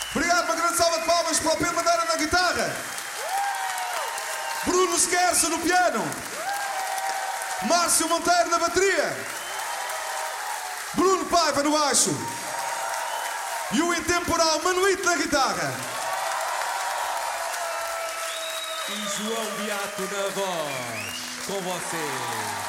Obrigado, uma grande salva de palmas para o Pedro Madeira na guitarra. Bruno Scherzo no piano. Márcio Monteiro na bateria. Bruno Paiva no baixo. E o intemporal Manuito na guitarra. E João Beato na voz. Com vocês.